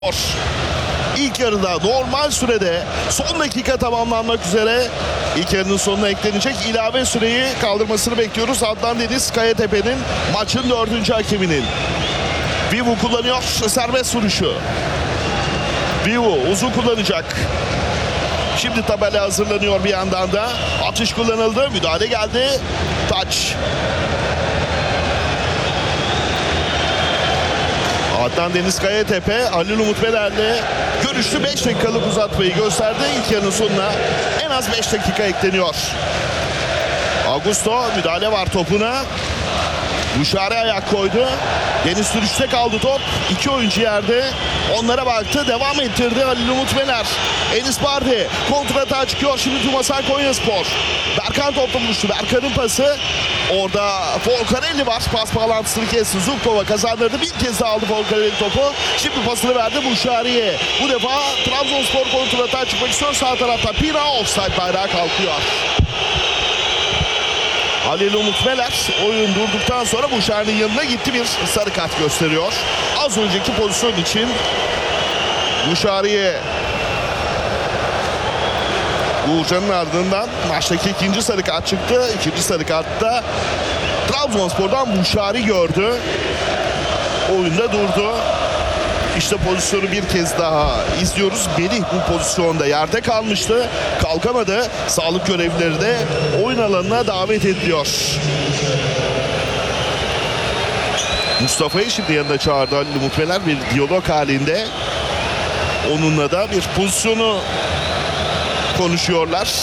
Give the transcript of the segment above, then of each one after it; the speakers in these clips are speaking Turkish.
İlk yarıda normal sürede son dakika tamamlanmak üzere ilk yarının sonuna eklenecek ilave süreyi kaldırmasını bekliyoruz. Adnan Deniz Kayatepe'nin maçın 4. hakeminin. Vivu kullanıyor serbest vuruşu. Vivu uzun kullanacak. Şimdi tabela hazırlanıyor bir yandan da. Atış kullanıldı. Müdahale geldi. Taç. Adnan Deniz Kayatepe, Halil Umut Beler'le görüştü. 5 dakikalık uzatmayı gösterdi. İlk yarının sonuna en az 5 dakika ekleniyor. Augusto müdahale var topuna. Buşari ayak koydu. Deniz sürüşte kaldı top. 2 oyuncu yerde. Onlara baktı. Devam ettirdi Halil Umut Beler. Enis Bardi kontrata çıkıyor. Şimdi Tumasan Konyaspor. Berkan topla buluştu. Berkan'ın pası. Orada Folcarelli var. Pas bağlantısını kesti. Zubkova kazandırdı. Bir kez daha aldı Folcarelli topu. Şimdi pasını verdi Buşari'ye. Bu defa Trabzonspor kontrata çıkmak istiyor. Sağ tarafta Pina offside bayrağı kalkıyor. Halil Umut Meler oyun durduktan sonra Buşari'nin yanına gitti, bir sarı kart gösteriyor. Az önceki pozisyon için Buşari'ye Uğurcan'ın ardından maçtaki ikinci sarı kart çıktı. İkinci sarı kartta Trabzonspor'dan Buşari gördü. Oyunda durdu. İşte pozisyonu bir kez daha izliyoruz. Melih bu pozisyonda yerde kalmıştı. Kalkamadı. Sağlık görevlileri de oyun alanına davet ediliyor. Mustafa'yı şimdi yanına çağırdı Halil Umut Beler, bir diyalog halinde. Onunla da bir pozisyonu konuşuyorlar.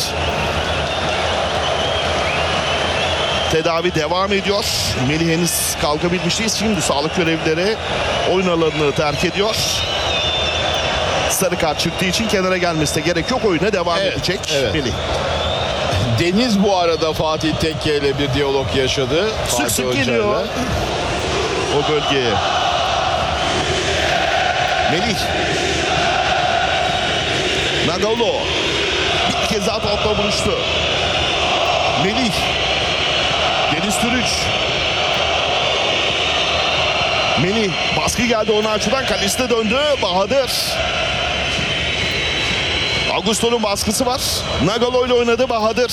Tedavi devam ediyor. Melih henüz kalkabilmiş değil. Şimdi sağlık görevlileri oyun alanını terk ediyor. Sarı kart çıktığı için kenara gelmesine gerek yok. Oyuna devam edecek Melih. Deniz bu arada Fatih Tekke ile bir diyalog yaşadı. Sık sık geliyor o bölgeye. Melih. Nagalo. Bir kez daha topla buluştu. Melih. Deniz Türüç. Melih baskı geldi ona açıdan, kalesine döndü. Bahadır. Augusto'nun baskısı var. Nagalo ile oynadı Bahadır.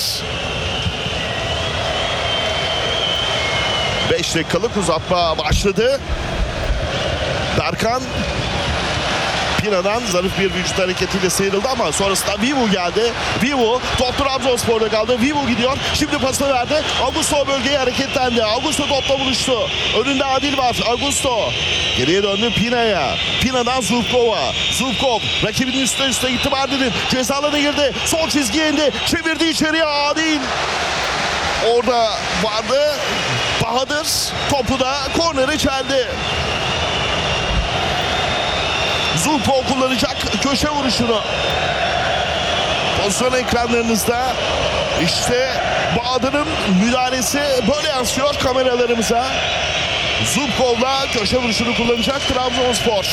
5 dakikalık uzatma başladı. Berkan Pina'dan zarif bir vücut hareketiyle sıyrıldı ama sonrasında Vivu geldi. Vivu top Trabzonspor'da kaldı. Vivu gidiyor. Şimdi pasını verdi. Augusto bölgeye hareketlendi. Augusto topla buluştu. Önünde Adil var. Augusto geriye döndü Pina'ya. Pina'dan Zubkova. Zubkov rakibinin üstüne gitti. Mardin'in ceza alanına girdi. Sol çizgiye indi. Çevirdi içeriye Adil. Orada vardı. Bahadır topu da korneri çeldi. Zubkov kullanacak köşe vuruşunu. Pozisyon ekranlarınızda. İşte Bahadır'ın müdahalesi böyle yansıyor kameralarımıza. Zubkov'la köşe vuruşunu kullanacak Trabzonspor.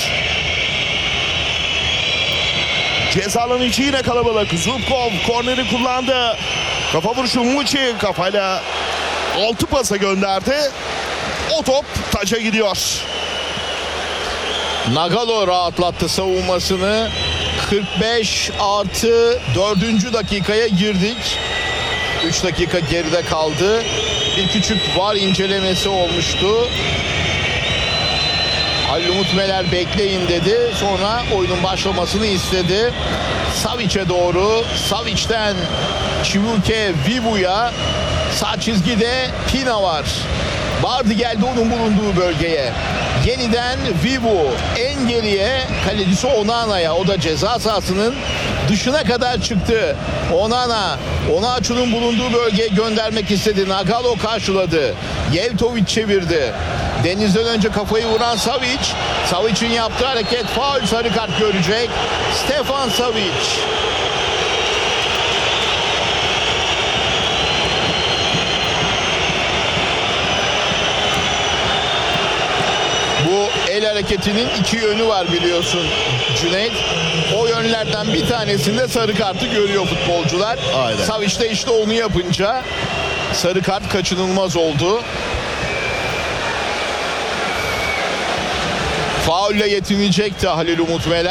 Ceza alanı içi yine kalabalık. Zubkov korneri kullandı. Kafa vuruşu Muçi kafayla 6 pasa gönderdi. O top taca gidiyor. Nagalo rahatlattı savunmasını. 45 artı 4. dakikaya girdik. 3 dakika geride kaldı. Bir küçük VAR incelemesi olmuştu. Halil Umut Meler bekleyin dedi. Sonra oyunun başlamasını istedi. Savic'e doğru. Savic'ten Çivuke Vivu'ya. Sağ çizgide Pina var. Bardi geldi onun bulunduğu bölgeye. Yeniden Vivu en geriye, kalecisi Onana'ya. O da ceza sahasının dışına kadar çıktı. Onana, Onaçu'nun bulunduğu bölgeye göndermek istedi. Nagalo karşıladı. Yevtovic çevirdi. Deniz'den önce kafayı vuran Savic. Savic'in yaptığı hareket faul, sarı kart görecek. Stefan Savic. El hareketinin 2 yönü var biliyorsun Cüneyt. O yönlerden bir tanesinde sarı kartı görüyor futbolcular. Aynen. Savic de işte onu yapınca sarı kart kaçınılmaz oldu. Faulle yetinecekti Halil Umut Meler.